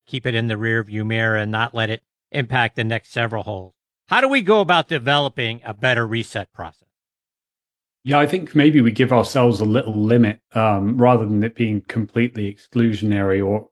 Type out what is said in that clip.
keep it in the rear view mirror and not let it impact the next several holes. How do we go about developing a better reset process? Yeah, I think maybe we give ourselves a little limit rather than it being completely exclusionary or